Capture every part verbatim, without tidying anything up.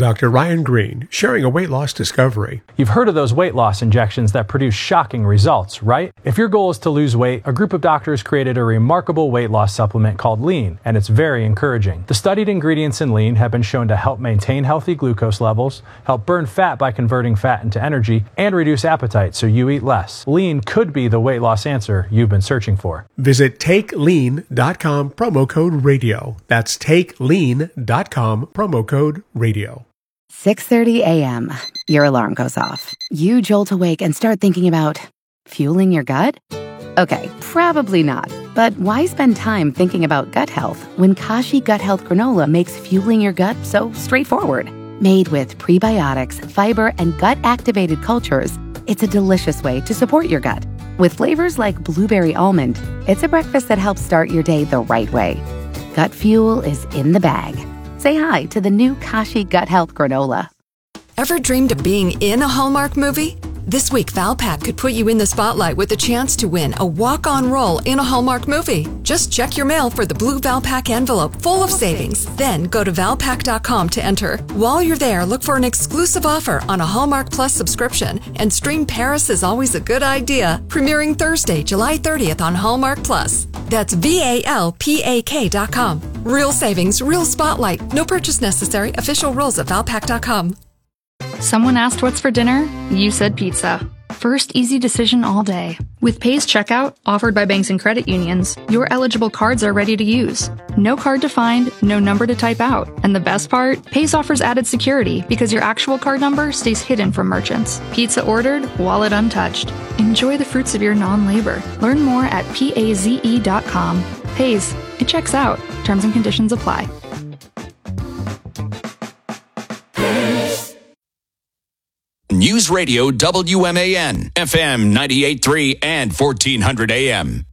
Doctor Ryan Green, sharing a weight loss discovery. You've heard of those weight loss injections that produce shocking results, right? If your goal is to lose weight, a group of doctors created a remarkable weight loss supplement called Lean, and it's very encouraging. The studied ingredients in Lean have been shown to help maintain healthy glucose levels, help burn fat by converting fat into energy, and reduce appetite so you eat less. Lean could be the weight loss answer you've been searching for. Visit take lean dot com, promo code radio. That's take lean dot com, promo code radio. six thirty a.m. Your alarm goes off. You jolt awake and start thinking about fueling your gut? Okay, probably not. But why spend time thinking about gut health when Kashi Gut Health Granola makes fueling your gut so straightforward? Made with prebiotics, fiber, and gut-activated cultures, it's a delicious way to support your gut. With flavors like blueberry almond, it's a breakfast that helps start your day the right way. Gut fuel is in the bag. Say hi to the new Kashi Gut Health Granola. Ever dreamed of being in a Hallmark movie? This week, Valpak could put you in the spotlight with a chance to win a walk-on role in a Hallmark movie. Just check your mail for the blue Valpak envelope full of savings. Then go to valpak dot com to enter. While you're there, look for an exclusive offer on a Hallmark Plus subscription and stream Paris is Always a Good Idea, premiering Thursday, July thirtieth on Hallmark Plus. That's V A L P A K dot com. Real savings, real spotlight. No purchase necessary. Official rules at valpak dot com. Someone asked what's for dinner? You said pizza. First easy decision all day. With Pay's checkout, offered by banks and credit unions, your eligible cards are ready to use. No card to find, no number to type out. And the best part? Pay's offers added security because your actual card number stays hidden from merchants. Pizza ordered, wallet untouched. Enjoy the fruits of your non-labor. Learn more at paze dot com. Pay's. It checks out. Terms and conditions apply. News Radio W M A N, F M ninety-eight point three and fourteen hundred A M.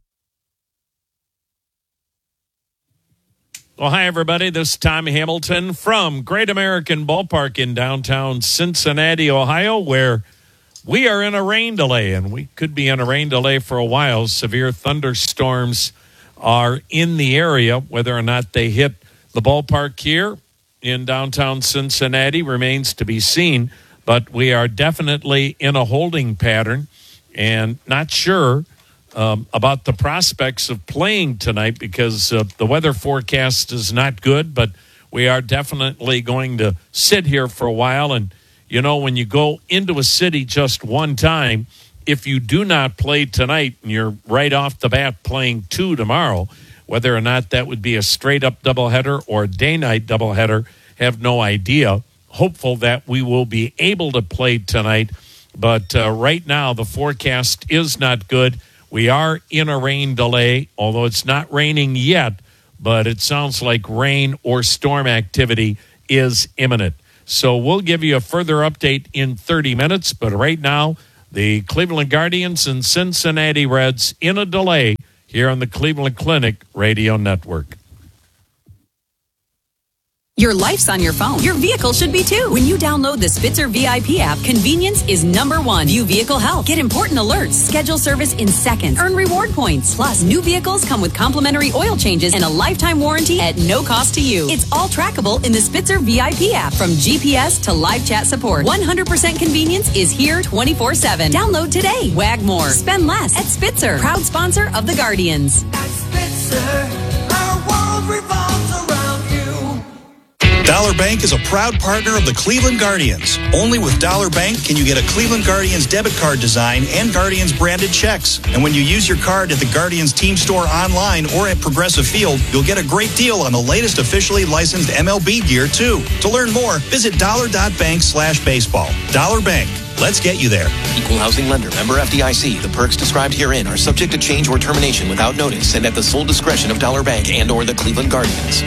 Well, hi, everybody. This is Tommy Hamilton from Great American Ballpark in downtown Cincinnati, Ohio, where we are in a rain delay, and we could be in a rain delay for a while. Severe thunderstorms are in the area. Whether or not they hit the ballpark here in downtown Cincinnati remains to be seen. But we are definitely in a holding pattern and not sure um, about the prospects of playing tonight because uh, the weather forecast is not good. But we are definitely going to sit here for a while. And, you know, when you go into a city just one time, if you do not play tonight and you're right off the bat playing two tomorrow, whether or not that would be a straight-up doubleheader or a day-night doubleheader, have no idea. Hopeful that we will be able to play tonight, but uh, right now the forecast is not good. We are in a rain delay, although it's not raining yet, but it sounds like rain or storm activity is imminent. So we'll give you a further update in thirty minutes, but right now the Cleveland Guardians and Cincinnati Reds in a delay here on the Cleveland Clinic Radio Network. Your life's on your phone. Your vehicle should be too. When you download the Spitzer V I P app, convenience is number one. View vehicle health. Get important alerts. Schedule service in seconds. Earn reward points. Plus, new vehicles come with complimentary oil changes and a lifetime warranty at no cost to you. It's all trackable in the Spitzer V I P app. From G P S to live chat support, one hundred percent convenience is here twenty-four seven. Download today. Wag more. Spend less at Spitzer. Proud sponsor of the Guardians. At Spitzer, our world revolves around you. Dollar Bank is a proud partner of the Cleveland Guardians. Only with Dollar Bank can you get a Cleveland Guardians debit card design and Guardians branded checks. And when you use your card at the Guardians team store online or at Progressive Field, you'll get a great deal on the latest officially licensed M L B gear, too. To learn more, visit dollar.bank slash baseball. Dollar Bank. Let's get you there. Equal housing lender. Member F D I C. The perks described herein are subject to change or termination without notice and at the sole discretion of Dollar Bank and or the Cleveland Guardians.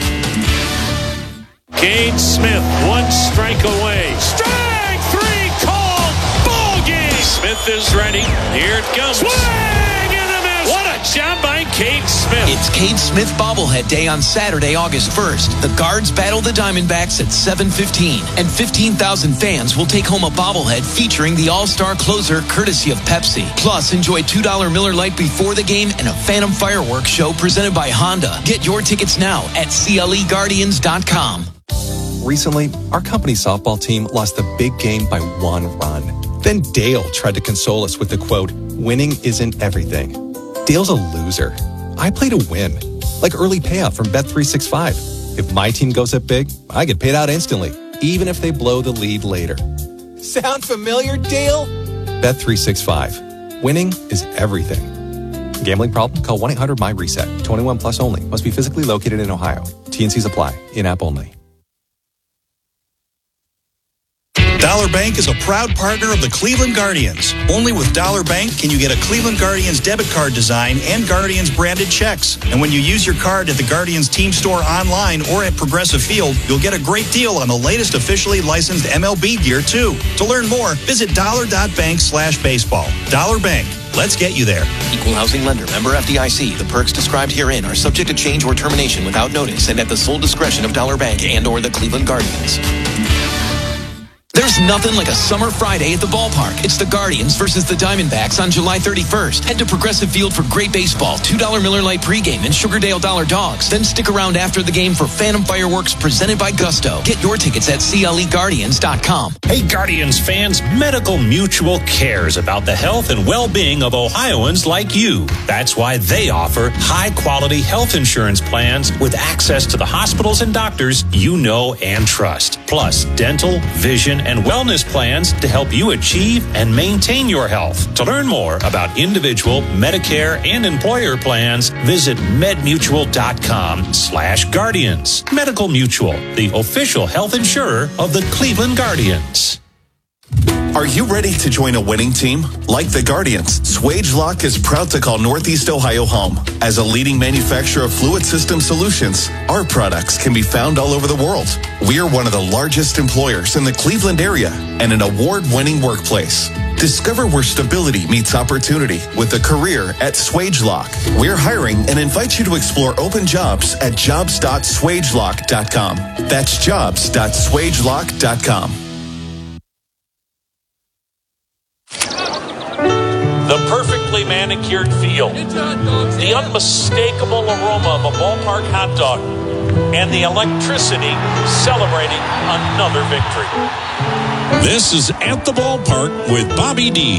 Cade Smith, one strike away. Strike three called. Ball game. Smith is ready. Here it comes. Swing and a miss. What a job by Cade Smith. It's Cade Smith bobblehead day on Saturday, August first. The Guards battle the Diamondbacks at seven fifteen, and fifteen thousand fans will take home a bobblehead featuring the all-star closer courtesy of Pepsi. Plus, enjoy two dollar Miller Lite before the game and a Phantom Fireworks show presented by Honda. Get your tickets now at C L E Guardians dot com. Recently, our company softball team lost the big game by one run. Then Dale tried to console us with the quote, "Winning isn't everything." Dale's a loser. I play to win, like early payout from Bet three sixty-five. If my team goes up big, I get paid out instantly, even if they blow the lead later. Sound familiar, Dale? Bet three sixty-five. Winning is everything. Gambling problem? Call one eight hundred my reset. twenty-one plus only. Must be physically located in Ohio. T and Cs apply. In-app only. Dollar Bank is a proud partner of the Cleveland Guardians. Only with Dollar Bank can you get a Cleveland Guardians debit card design and Guardians branded checks. And when you use your card at the Guardians team store online or at Progressive Field, you'll get a great deal on the latest officially licensed M L B gear, too. To learn more, visit dollar.bank slash baseball. Dollar Bank. Let's get you there. Equal housing lender. Member F D I C. The perks described herein are subject to change or termination without notice and at the sole discretion of Dollar Bank and or the Cleveland Guardians. There's nothing like a summer Friday at the ballpark. It's the Guardians versus the Diamondbacks on July thirty-first. Head to Progressive Field for great baseball, two dollar Miller Lite pregame, and Sugardale Dollar Dogs. Then stick around after the game for Phantom Fireworks presented by Gusto. Get your tickets at C L E Guardians dot com. Hey, Guardians fans, Medical Mutual cares about the health and well-being of Ohioans like you. That's why they offer high-quality health insurance plans with access to the hospitals and doctors you know and trust. Plus, dental, vision, and wellness plans to help you achieve and maintain your health. To learn more about individual, Medicare, and employer plans, visit medmutual.com slash guardians. Medical Mutual, the official health insurer of the Cleveland Guardians. Are you ready to join a winning team? Like the Guardians, SwageLock is proud to call Northeast Ohio home. As a leading manufacturer of fluid system solutions, our products can be found all over the world. We are one of the largest employers in the Cleveland area and an award-winning workplace. Discover where stability meets opportunity with a career at SwageLock. We're hiring and invite you to explore open jobs at jobs dot swagelock dot com. That's jobs dot swagelock dot com. The perfectly manicured field, the unmistakable aroma of a ballpark hot dog, and the electricity celebrating another victory. This is At the Ballpark with Bobby D.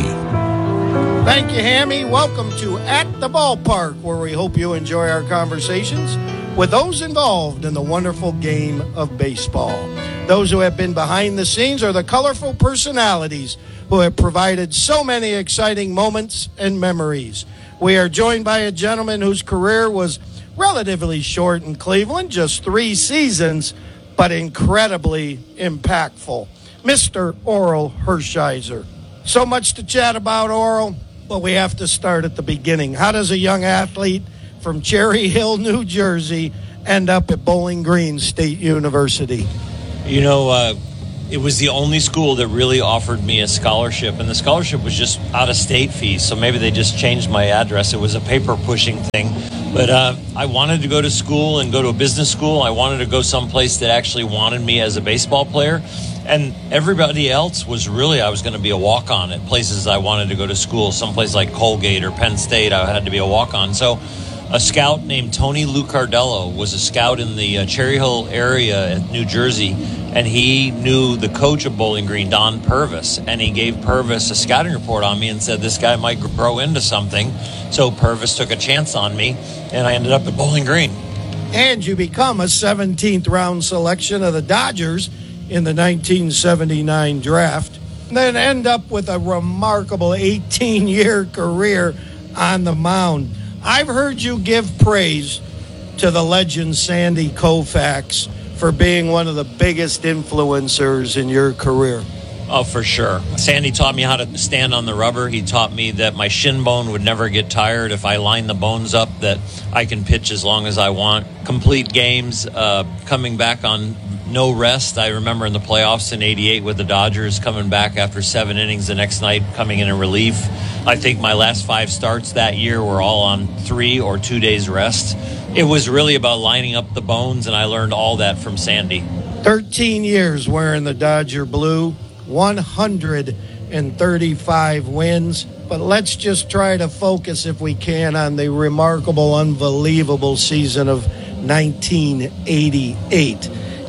Thank you, Hammy. Welcome to At the Ballpark, where we hope you enjoy our conversations with those involved in the wonderful game of baseball. Those who have been behind the scenes are the colorful personalities who have provided so many exciting moments and memories. We are joined by a gentleman whose career was relatively short in Cleveland, just three seasons, but incredibly impactful. Mister Orel Hershiser. So much to chat about, Orel, but we have to start at the beginning. How does a young athlete from Cherry Hill, New Jersey, end up at Bowling Green State University? You know, uh, it was the only school that really offered me a scholarship, and the scholarship was just out-of-state fees, so maybe they just changed my address. It was a paper-pushing thing. But uh, I wanted to go to school and go to a business school. I wanted to go someplace that actually wanted me as a baseball player. And everybody else was really, I was going to be a walk-on at places I wanted to go to school, someplace like Colgate or Penn State. I had to be a walk-on. So a scout named Tony Lucardello was a scout in the uh, Cherry Hill area at New Jersey, and he knew the coach of Bowling Green, Don Purvis, and he gave Purvis a scouting report on me and said this guy might grow into something. So Purvis took a chance on me, and I ended up at Bowling Green. And you become a seventeenth round selection of the Dodgers in the nineteen seventy-nine draft, and then end up with a remarkable eighteen-year career on the mound. I've heard you give praise to the legend Sandy Koufax for being one of the biggest influencers in your career. Oh, for sure. Sandy taught me how to stand on the rubber. He taught me that my shin bone would never get tired if I line the bones up, that I can pitch as long as I want. Complete games, uh, coming back on no rest. I remember in the playoffs in eighty-eight with the Dodgers coming back after seven innings the next night, coming in in relief. I think my last five starts that year were all on three or two days rest. It was really about lining up the bones, and I learned all that from Sandy. thirteen years wearing the Dodger blue, one hundred thirty-five wins. But let's just try to focus, if we can, on the remarkable, unbelievable season of nineteen eighty-eight.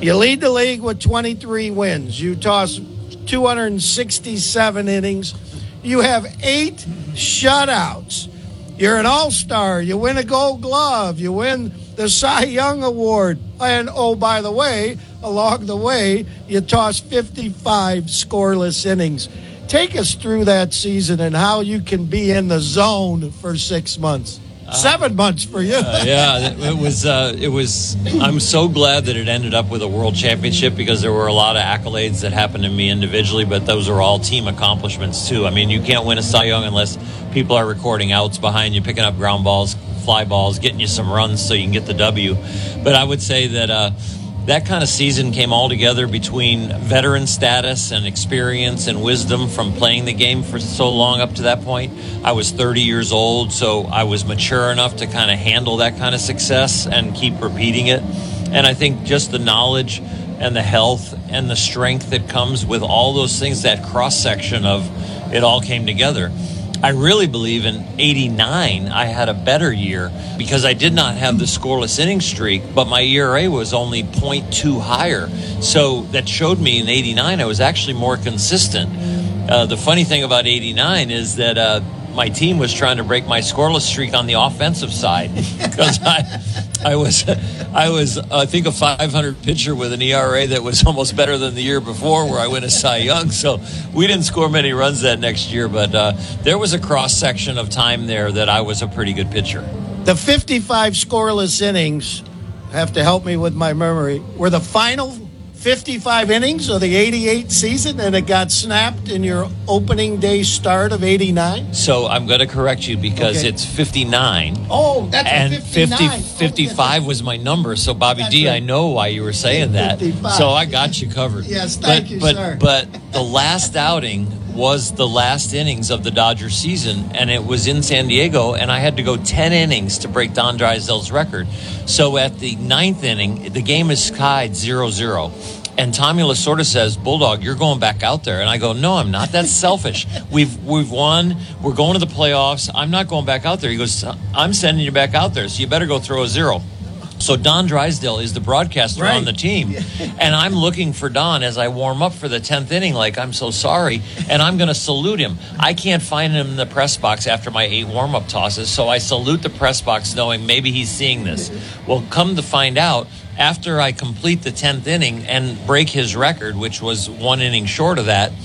You lead the league with twenty-three wins. You toss two hundred sixty-seven innings. You have eight shutouts. You're an all-star. You win a Gold Glove. You win the Cy Young Award. And, oh, by the way, along the way, you toss fifty-five scoreless innings. Take us through that season and how you can be in the zone for six months. Seven uh, months for you. uh, yeah, it was. Uh, it was. I'm so glad that it ended up with a world championship because there were a lot of accolades that happened to me individually, but those are all team accomplishments too. I mean, you can't win a Cy Young unless people are recording outs behind you, picking up ground balls, fly balls, getting you some runs so you can get the W. But I would say that uh, that kind of season came all together between veteran status and experience and wisdom from playing the game for so long up to that point. I was thirty years old, so I was mature enough to kind of handle that kind of success and keep repeating it. And I think just the knowledge and the health and the strength that comes with all those things, that cross-section of it all came together. I really believe in eighty-nine I had a better year because I did not have the scoreless inning streak, but my E R A was only point two higher. So that showed me in eighty-nine I was actually more consistent. Uh, the funny thing about eighty-nine is that uh, my team was trying to break my scoreless streak on the offensive side because I, I was, I was, I think, a five hundred pitcher with an E R A that was almost better than the year before, where I win a Cy Young. So we didn't score many runs that next year, but uh, there was a cross section of time there that I was a pretty good pitcher. The fifty-five scoreless innings, have to help me with my memory, were the final fifty-five innings of the eighty-eight season, and it got snapped in your opening day start of eighty-nine? So I'm going to correct you because okay. It's fifty-nine. Oh, that's and a fifty-nine. fifty, fifty-five okay. was my number. So, Bobby that's D, right. I know why you were saying that. fifty-five. So I got you covered. Yes, thank but, you, but, sir. But the last outing was the last innings of the Dodger season, and it was in San Diego, and I had to go ten innings to break Don Drysdale's record. So at the ninth inning, the game is tied zero zero. And Tommy Lasorda says, Bulldog, you're going back out there. And I go, no, I'm not. That's selfish. We've we've won. We're going to the playoffs. I'm not going back out there. He goes, I'm sending you back out there, so you better go throw a zero. So Don Drysdale is the broadcaster right. on the team. And I'm looking for Don as I warm up for the tenth inning, like, I'm so sorry. And I'm going to salute him. I can't find him in the press box after my eight warm-up tosses, so I salute the press box knowing maybe he's seeing this. Well, come to find out, after I complete the tenth inning and break his record, which was one inning short of that,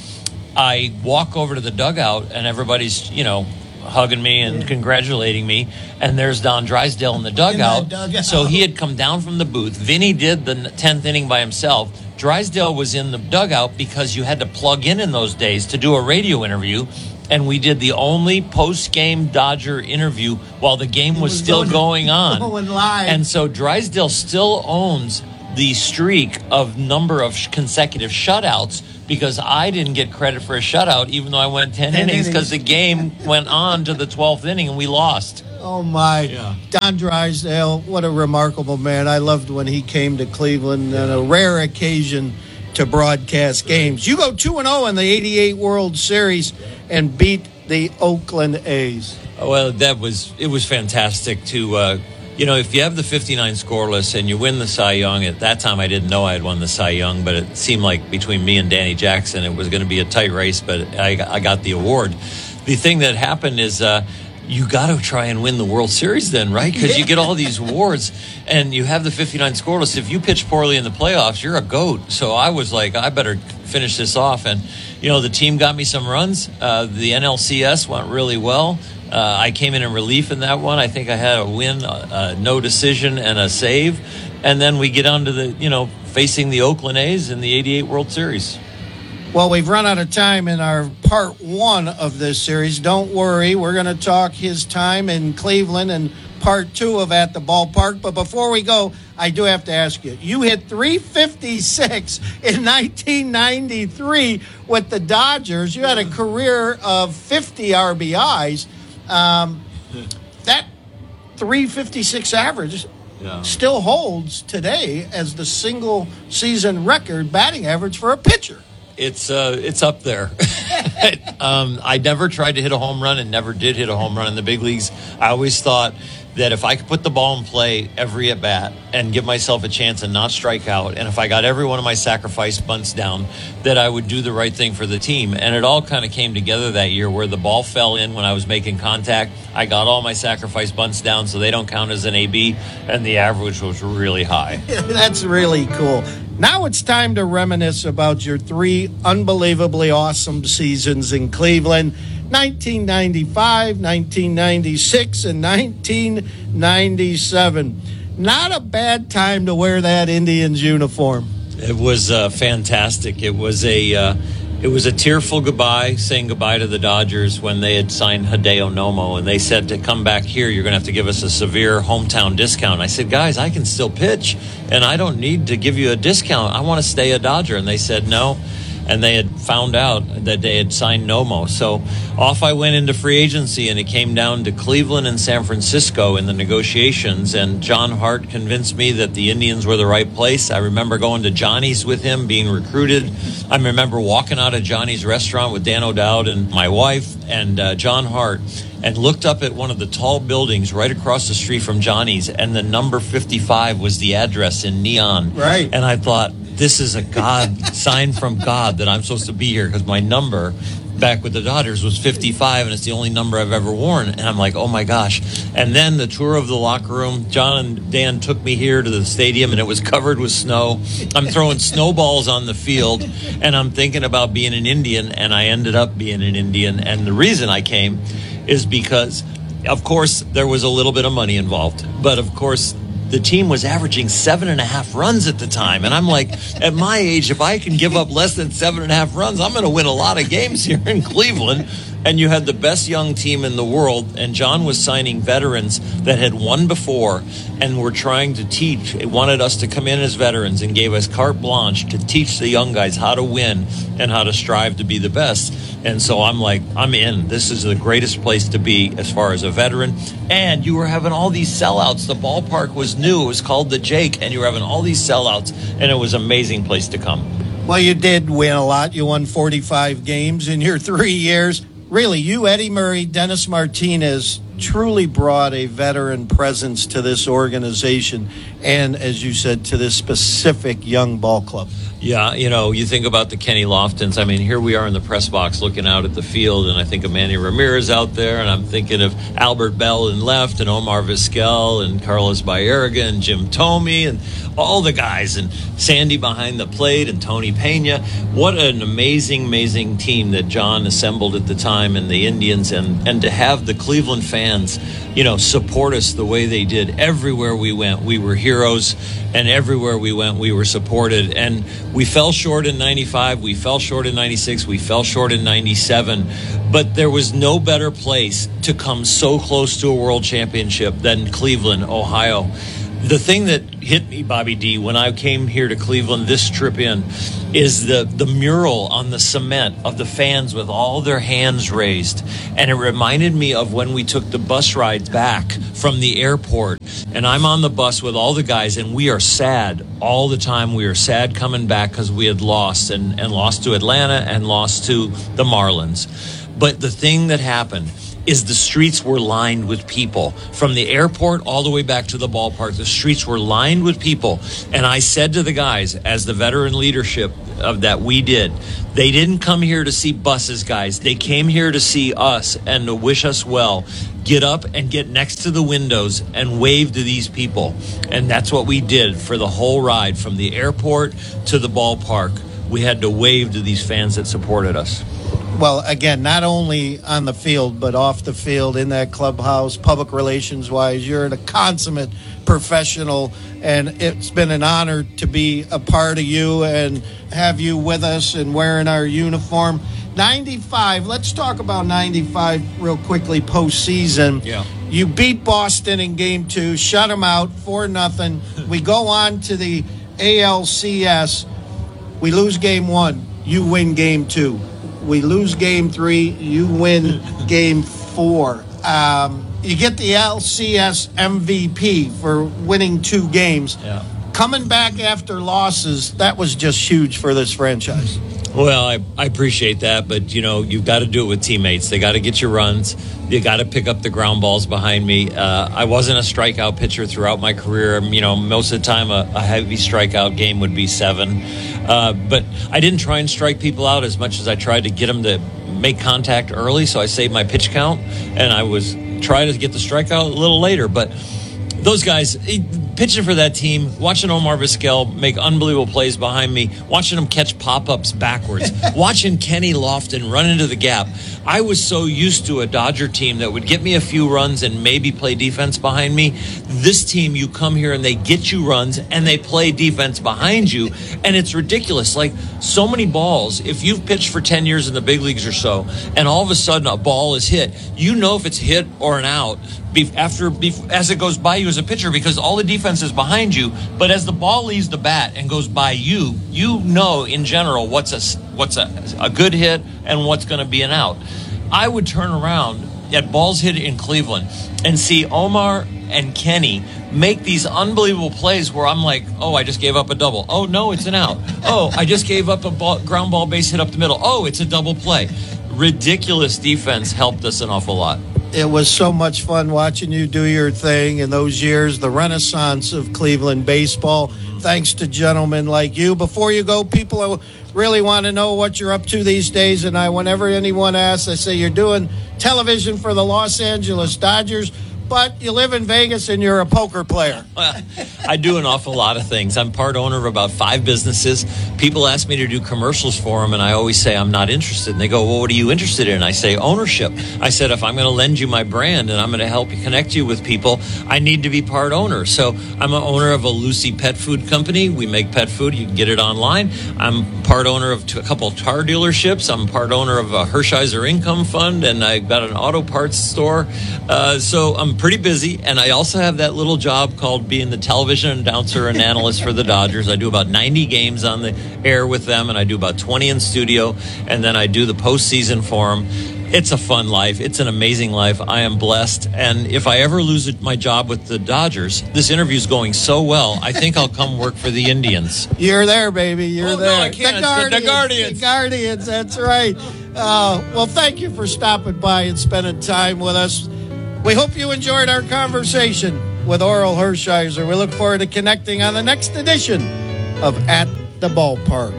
I walk over to the dugout and everybody's, you know, hugging me and congratulating me, and there's Don Drysdale in the dugout. In dugout. So he had come down from the booth. Vinny did the tenth inning by himself. Drysdale was in the dugout because you had to plug in in those days to do a radio interview, and we did the only post-game Dodger interview while the game was, was still going, going on. Going live. And so Drysdale still owns the streak of number of consecutive shutouts because I didn't get credit for a shutout even though I went ten, ten innings because the game went on to the twelfth inning and we lost. Oh, my. Yeah. Don Drysdale, what a remarkable man. I loved when he came to Cleveland on a rare occasion to broadcast games. You go two and oh in the eighty-eight World Series and beat the Oakland A's. Well, that was it was fantastic to, uh, you know, if you have the fifty-nine scoreless and you win the Cy Young, at that time I didn't know I had won the Cy Young, but it seemed like between me and Danny Jackson it was going to be a tight race, but I, I got the award. The thing that happened is uh, you got to try and win the World Series then, right? Because you get all these awards and you have the fifty-nine scoreless. If you pitch poorly in the playoffs, you're a GOAT. So I was like, I better finish this off. And, you know, the team got me some runs. Uh, the N L C S went really well. Uh, I came in in relief in that one. I think I had a win, uh, no decision, and a save. And then we get on to the, you know, facing the Oakland A's in the eighty-eight World Series. Well, we've run out of time in our part one of this series. Don't worry. We're going to talk his time in Cleveland and part two of At the Ballpark. But before we go, I do have to ask you. You hit three fifty-six in nineteen ninety-three with the Dodgers. You had a career of fifty R B Is. Um, that three fifty-six average yeah. still holds today as the single season record batting average for a pitcher. It's uh, it's up there. um, I never tried to hit a home run and never did hit a home run in the big leagues. I always thought that if I could put the ball in play every at bat and give myself a chance and not strike out, and if I got every one of my sacrifice bunts down, that I would do the right thing for the team. And it all kind of came together that year where the ball fell in when I was making contact. I got all my sacrifice bunts down so they don't count as an A B, and the average was really high. That's really cool. Now it's time to reminisce about your three unbelievably awesome seasons in Cleveland. nineteen ninety-five, nineteen ninety-six, and nineteen ninety-seven. Not a bad time to wear that Indians uniform. It was uh, fantastic. It was a uh, it was a tearful goodbye, saying goodbye to the Dodgers when they had signed Hideo Nomo, and they said to come back here, you're going to have to give us a severe hometown discount. I said, guys, I can still pitch, and I don't need to give you a discount. I want to stay a Dodger. And they said no. And they had found out that they had signed Nomo. So off I went into free agency, and it came down to Cleveland and San Francisco in the negotiations. And John Hart convinced me that the Indians were the right place. I remember going to Johnny's with him, being recruited. I remember walking out of Johnny's restaurant with Dan O'Dowd and my wife and uh, John Hart, and looked up at one of the tall buildings right across the street from Johnny's, and the number fifty-five was the address in neon. Right. And I thought, this is a God sign from God that I'm supposed to be here, because my number back with the Dodgers was fifty-five, and it's the only number I've ever worn. And I'm like, oh my gosh. And then the tour of the locker room, John and Dan took me here to the stadium, and it was covered with snow. I'm throwing snowballs on the field, and I'm thinking about being an Indian, and I ended up being an Indian. And the reason I came is because, of course, there was a little bit of money involved. But, of course, the team was averaging seven and a half runs at the time. And I'm like, at my age, if I can give up less than seven and a half runs, I'm going to win a lot of games here in Cleveland. And you had the best young team in the world. And John was signing veterans that had won before and were trying to teach. It wanted us to come in as veterans and gave us carte blanche to teach the young guys how to win and how to strive to be the best. And so I'm like, I'm in. This is the greatest place to be as far as a veteran. And you were having all these sellouts. The ballpark was new. It was called the Jake. And you were having all these sellouts. And it was an amazing place to come. Well, you did win a lot. You won forty-five games in your three years. Really, you, Eddie Murray, Dennis Martinez, truly brought a veteran presence to this organization and, as you said, to this specific young ball club. Yeah, you know, you think about the Kenny Loftons. I mean, here we are in the press box looking out at the field, and I think of Manny Ramirez out there, and I'm thinking of Albert Bell in left, and Omar Vizquel, and Carlos Baerga, and Jim Thome, and all the guys, and Sandy behind the plate, and Tony Pena. What an amazing, amazing team that John assembled at the time, and the Indians, and, and to have the Cleveland fans, you know, support us the way they did. Everywhere we went, we were heroes, and everywhere we went, we were supported. And we fell short in ninety-five, we fell short in ninety-six, we fell short in ninety-seven, but there was no better place to come so close to a world championship than Cleveland, Ohio. The thing that hit me, Bobby D, when I came here to Cleveland this trip in, is the, the mural on the cement of the fans with all their hands raised. And it reminded me of when we took the bus ride back from the airport. And I'm on the bus with all the guys, and we are sad all the time. We are sad coming back because we had lost, and, and lost to Atlanta and lost to the Marlins. But the thing that happened is the streets were lined with people. From the airport all the way back to the ballpark, the streets were lined with people. And I said to the guys, as the veteran leadership of that we did, they didn't come here to see buses, guys. They came here to see us and to wish us well. Get up and get next to the windows and wave to these people. And that's what we did for the whole ride, from the airport to the ballpark. We had to wave to these fans that supported us. Well, again, not only on the field, but off the field, in that clubhouse, public relations-wise, you're a consummate professional, and it's been an honor to be a part of you and have you with us and wearing our uniform. ninety-five, let's talk about ninety-five real quickly, postseason. Yeah. You beat Boston in game two, shut them out, four nothing. We go on to the A L C S. We lose game one. You win game two. We lose game three. You win game four. Um, you get the L C S M V P for winning two games. Yeah. Coming back after losses, that was just huge for this franchise. Well, I, I appreciate that, but, you know, you've got to do it with teammates. They got to get your runs. You got to pick up the ground balls behind me. Uh, I wasn't a strikeout pitcher throughout my career. You know, most of the time a, a heavy strikeout game would be seven. Uh, but I didn't try and strike people out as much as I tried to get them to make contact early, so I saved my pitch count, and I was trying to get the strikeout a little later. But those guys, pitching for that team, watching Omar Vizquel make unbelievable plays behind me, watching him catch pop-ups backwards, watching Kenny Lofton run into the gap. I was so used to a Dodger team that would get me a few runs and maybe play defense behind me. This team, you come here and they get you runs and they play defense behind you, and it's ridiculous. Like, so many balls, if you've pitched for ten years in the big leagues or so, and all of a sudden a ball is hit, you know if it's hit or an out after as it goes by you as a pitcher, because all the defense is behind you. But as the ball leaves the bat and goes by you, you know in general what's a what's a, a good hit and what's going to be an out. I would turn around at balls hit in Cleveland and see Omar and Kenny make these unbelievable plays where I'm like, oh, I just gave up a double. Oh, no, it's an out. Oh, I just gave up a ball, ground ball base hit up the middle. Oh, it's a double play. Ridiculous defense helped us an awful lot. It was so much fun watching you do your thing in those years, the renaissance of Cleveland baseball, thanks to gentlemen like you. Before you go, people really want to know what you're up to these days, and I, whenever anyone asks, I say you're doing television for the Los Angeles Dodgers, but you live in Vegas and you're a poker player. Well, I do an awful lot of things. I'm part owner of about five businesses. People ask me to do commercials for them, and I always say I'm not interested. And they go, well, what are you interested in? I say ownership. I said, if I'm going to lend you my brand and I'm going to help you connect you with people, I need to be part owner. So I'm an owner of a Lucy pet food company. We make pet food. You can get it online. I'm part owner of a couple of car dealerships. I'm part owner of a Hershiser Income Fund, and I've got an auto parts store. Uh, so I'm pretty busy, and I also have that little job called being the television announcer and analyst for the Dodgers. I do about ninety games on the air with them, and I do about twenty in studio, and then I do the postseason for them. It's a fun life. It's an amazing life. I am blessed, and if I ever lose my job with the Dodgers, this interview is going so well, I think I'll come work for the Indians. You're there, baby. You're oh, there. No, I can't. The Guardians. The Guardians. The Guardians. That's right. Uh, well, thank you for stopping by and spending time with us. We hope you enjoyed our conversation with Orel Hershiser. We look forward to connecting on the next edition of At the Ballpark.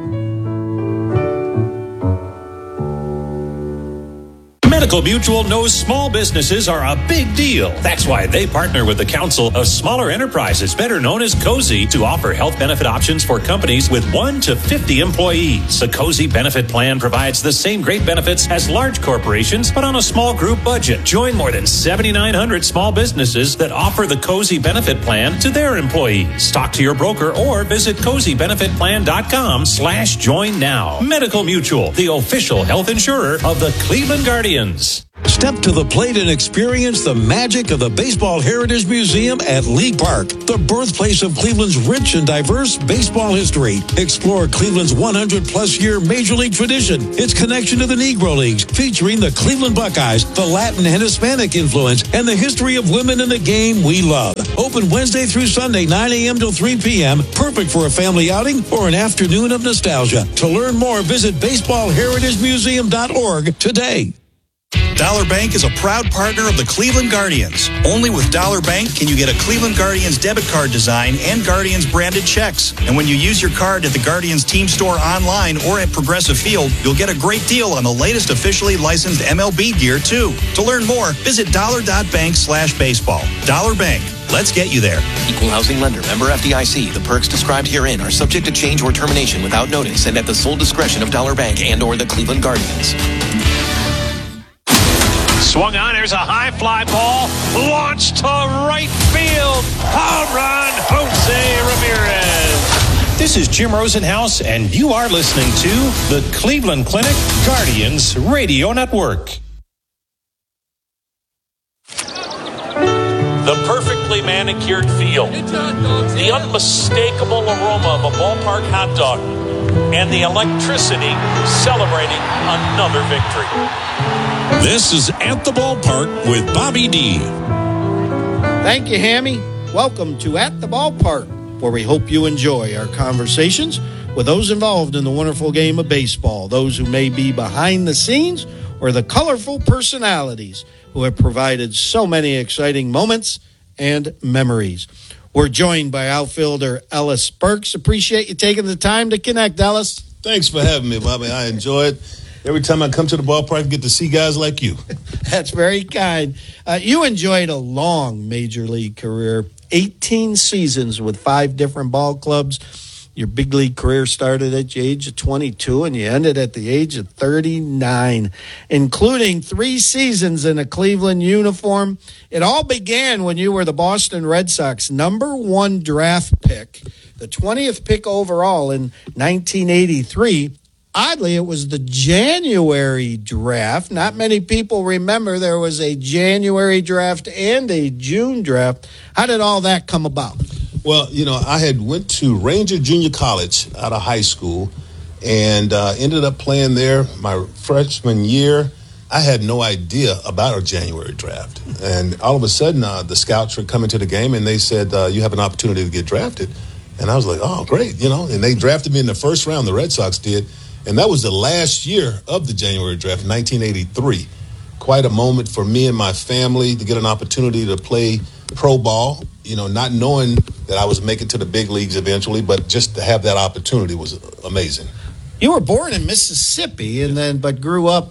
Medical Mutual knows small businesses are a big deal. That's why they partner with the Council of Smaller Enterprises, better known as COSI, to offer health benefit options for companies with one to fifty employees. The COSI benefit plan provides the same great benefits as large corporations, but on a small group budget. Join more than seventy-nine hundred small businesses that offer the COSI benefit plan to their employees. Talk to your broker or visit cozy benefit plan dot com slash join now. Medical Mutual, the official health insurer of the Cleveland Guardians. Step to the plate and experience the magic of the Baseball Heritage Museum at League Park, the birthplace of Cleveland's rich and diverse baseball history. Explore Cleveland's one hundred plus year Major League tradition, its connection to the Negro Leagues, featuring the Cleveland Buckeyes, the Latin and Hispanic influence, and the history of women in the game we love. Open Wednesday through Sunday, nine a.m. till three p.m. Perfect for a family outing or an afternoon of nostalgia. To learn more, visit baseball heritage museum dot org today. Dollar Bank is a proud partner of the Cleveland Guardians. Only with Dollar Bank can you get a Cleveland Guardians debit card design and Guardians branded checks. And when you use your card at the Guardians team store online or at Progressive Field, you'll get a great deal on the latest officially licensed M L B gear, too. To learn more, visit dollar.bank slash baseball. Dollar Bank. Let's get you there. Equal housing lender. Member F D I C. The perks described herein are subject to change or termination without notice and at the sole discretion of Dollar Bank and or the Cleveland Guardians. Swung on, there's a high fly ball, launched to right field. Home run, Jose Ramirez. This is Jim Rosenhaus, and you are listening to the Cleveland Clinic Guardians Radio Network. The perfectly manicured field, the unmistakable aroma of a ballpark hot dog, and the electricity celebrating another victory. This is At the Ballpark with Bobby D. Thank you, Hammy. Welcome to At the Ballpark, where we hope you enjoy our conversations with those involved in the wonderful game of baseball, those who may be behind the scenes or the colorful personalities who have provided so many exciting moments and memories. We're joined by outfielder Ellis Burks. Appreciate you taking the time to connect, Ellis. Thanks for having me, Bobby. I enjoy it. Every time I come to the ballpark, I get to see guys like you. That's very kind. Uh, you enjoyed a long major league career, eighteen seasons with five different ball clubs. Your big league career started at the age of twenty-two, and you ended at the age of thirty-nine, including three seasons in a Cleveland uniform. It all began when you were the Boston Red Sox number one draft pick, the twentieth pick overall in nineteen eighty-three. Oddly, it was the January draft. Not many people remember there was a January draft and a June draft. How did all that come about? Well, you know, I had went to Ranger Junior College out of high school and uh, ended up playing there my freshman year. I had no idea about a January draft. And all of a sudden, uh, the scouts were coming to the game, and they said, uh, you have an opportunity to get drafted. And I was like, oh, great, you know. And they drafted me in the first round, the Red Sox did. And that was the last year of the January draft, nineteen eighty-three. Quite a moment for me and my family to get an opportunity to play pro ball, you know, not knowing that I was making to the big leagues eventually, but just to have that opportunity was amazing. You were born in Mississippi and then but grew up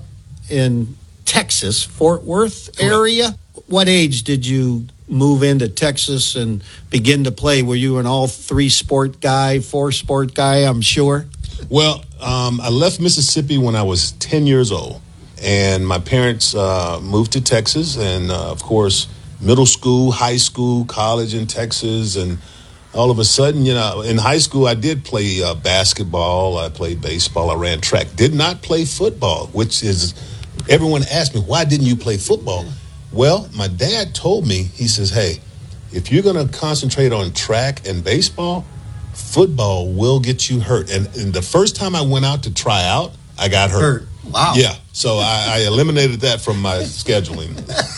in Texas, Fort Worth area. What age did you move into Texas and begin to play? Were you an all three sport guy, four sport guy, I'm sure? Well, um, I left Mississippi when I was ten years old, and my parents uh, moved to Texas, and uh, of course, middle school, high school, college in Texas, and all of a sudden, you know, in high school, I did play uh, basketball, I played baseball, I ran track, did not play football, which is, everyone asked me, why didn't you play football? Well, my dad told me, he says, hey, if you're going to concentrate on track and baseball, football will get you hurt. And, and the first time I went out to try out, I got hurt. hurt. Wow. Yeah. So I, I eliminated that from my scheduling.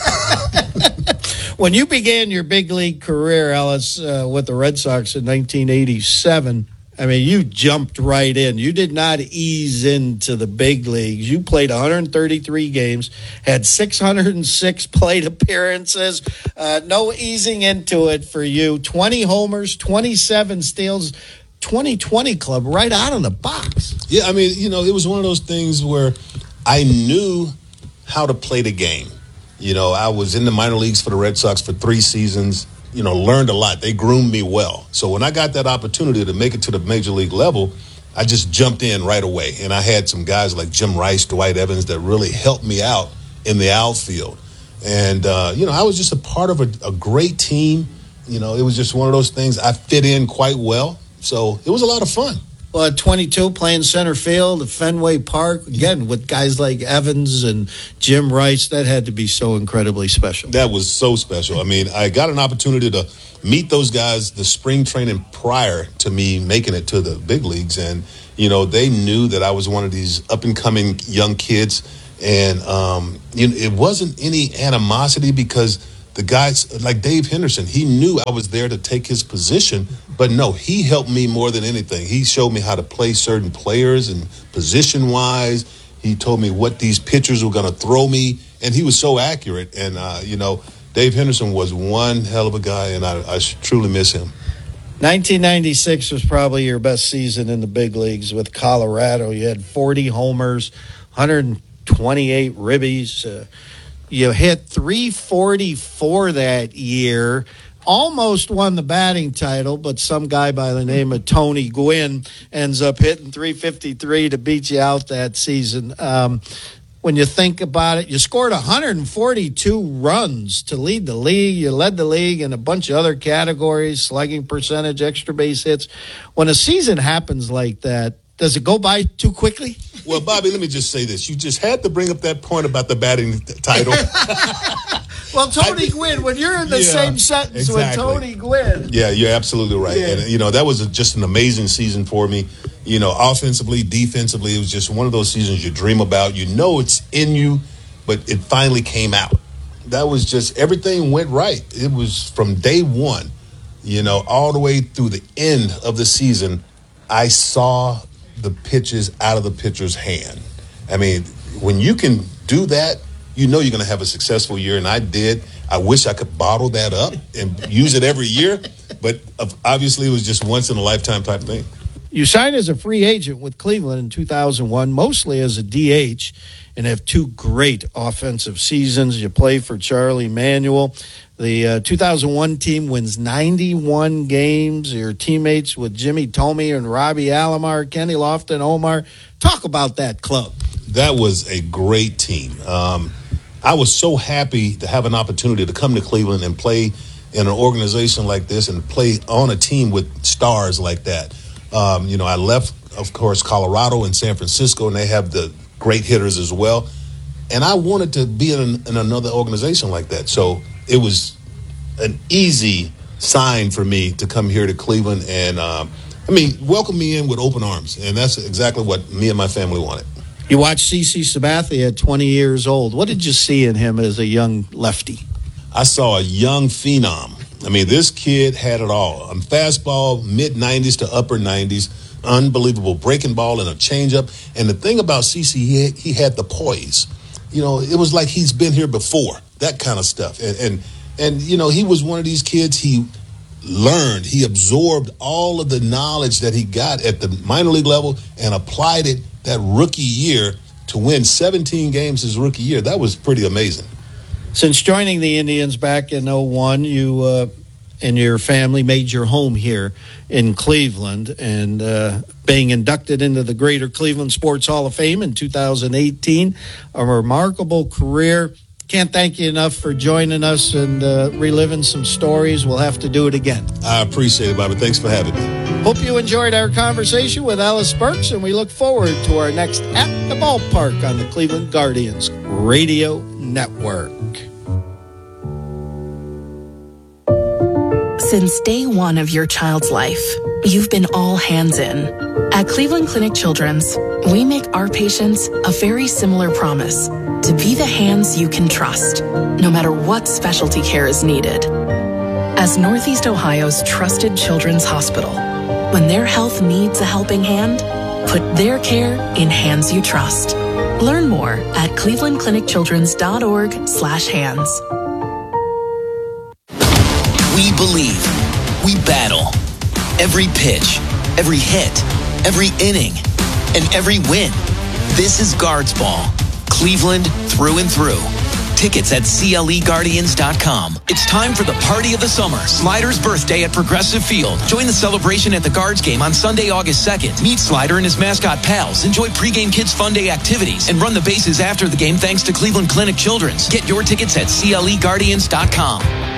When you began your big league career, Ellis, uh, with the Red Sox in nineteen eighty-seven, I mean, you jumped right in. You did not ease into the big leagues. You played one hundred thirty-three games, had six hundred six plate appearances. Uh, no easing into it for you. twenty homers, twenty-seven steals, twenty twenty club right out of the box. Yeah, I mean, you know, it was one of those things where I knew how to play the game. You know, I was in the minor leagues for the Red Sox for three seasons. You know, learned a lot. They groomed me well. So when I got that opportunity to make it to the major league level, I just jumped in right away. And I had some guys like Jim Rice, Dwight Evans that really helped me out in the outfield. And, uh, you know, I was just a part of a, a great team. You know, it was just one of those things. I fit in quite well. So it was a lot of fun. Well, at twenty-two, playing center field at Fenway Park, again, with guys like Evans and Jim Rice, that had to be so incredibly special. That was so special. I mean, I got an opportunity to meet those guys the spring training prior to me making it to the big leagues. And, you know, they knew that I was one of these up-and-coming young kids. And, um, you know, it wasn't any animosity because the guys like Dave Henderson, he knew I was there to take his position. But, no, he helped me more than anything. He showed me how to play certain players and position-wise. He told me what these pitchers were going to throw me. And he was so accurate. And, uh, you know, Dave Henderson was one hell of a guy, and I, I truly miss him. nineteen ninety-six was probably your best season in the big leagues with Colorado. You had forty homers, one hundred twenty-eight ribbies. Uh, you hit three forty-four that year. Almost won the batting title, but some guy by the name of Tony Gwynn ends up hitting three fifty-three to beat you out that season. Um, when you think about it, you scored one hundred forty-two runs to lead the league. You led the league in a bunch of other categories, slugging percentage, extra base hits. When a season happens like that, does it go by too quickly? Well, Bobby, let me just say this. You just had to bring up that point about the batting t- title. Well, Tony I, Gwynn, when you're in the yeah, same sentence exactly. with Tony Gwynn. Yeah, you're absolutely right. Yeah. And, you know, that was a, just an amazing season for me. You know, offensively, defensively, it was just one of those seasons you dream about. You know it's in you, but it finally came out. That was just, everything went right. It was from day one, you know, all the way through the end of the season. I saw the pitches out of the pitcher's hand. I mean, when you can do that, you know you're going to have a successful year, and I did. I wish I could bottle that up and use it every year, but obviously it was just once in a lifetime type thing. You signed as a free agent with Cleveland in two thousand one, mostly as a D H, and have two great offensive seasons. You play for Charlie Manuel. The uh, two thousand one team wins ninety-one games. Your teammates with Jimmy Tomey and Robbie Alomar, Kenny Lofton, Omar. Talk about that club. That was a great team. Um, I was so happy to have an opportunity to come to Cleveland and play in an organization like this and play on a team with stars like that. Um, you know, I left, of course, Colorado and San Francisco, and they have the great hitters as well. And I wanted to be in, in another organization like that. So it was an easy sign for me to come here to Cleveland and, um, I mean, welcome me in with open arms. And that's exactly what me and my family wanted. You watched CeCe Sabathia at twenty years old. What did you see in him as a young lefty? I saw a young phenom. I mean, this kid had it all. Um, fastball, mid nineties to upper nineties, unbelievable breaking ball and a changeup. And the thing about CeCe, he, he had the poise. You know, it was like he's been here before, that kind of stuff. And, and, and you know, he was one of these kids, he learned, he absorbed all of the knowledge that he got at the minor league level and applied it that rookie year to win seventeen games his rookie year. That was pretty amazing. Since joining the Indians back in oh one, you uh, and your family made your home here in Cleveland, and uh, being inducted into the Greater Cleveland Sports Hall of Fame in two thousand eighteen. A remarkable career. Can't thank you enough for joining us and uh, reliving some stories. We'll have to do it again. I appreciate it, Bobby. Thanks for having me. Hope you enjoyed our conversation with Ellis Burks, and we look forward to our next At the Ballpark on the Cleveland Guardians Radio Network. Since day one of your child's life, you've been all hands in. At Cleveland Clinic Children's, we make our patients a very similar promise: to be the hands you can trust, no matter what specialty care is needed. As Northeast Ohio's trusted children's hospital, when their health needs a helping hand, put their care in hands you trust. Learn more at cleveland clinic children's dot org slash hands. We believe. We battle. Every pitch, every hit, every inning, and every win. This is Guards Ball. Cleveland through and through. Tickets at C L E Guardians dot com. It's time for the party of the summer. Slider's birthday at Progressive Field. Join the celebration at the Guards game on Sunday, August second. Meet Slider and his mascot pals. Enjoy pregame Kids Fun Day activities and run the bases after the game thanks to Cleveland Clinic Children's. Get your tickets at C L E Guardians dot com.